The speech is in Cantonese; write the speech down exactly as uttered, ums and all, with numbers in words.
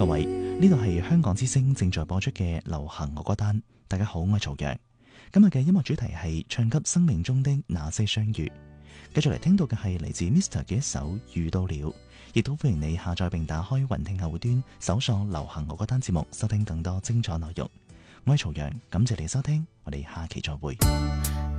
各位，呢度係香港之聲正在播出嘅流行我歌單。大家好，我係曹陽。今日嘅音樂主題係唱給生命中的那些相遇。繼續嚟聽到嘅係嚟自 Mister 嘅一首《遇到了》，亦都歡迎你下載並打開雲聽客戶端，搜索流行我歌單節目，收聽更多精彩內容。我係曹陽，感謝你收聽，我哋下期再會。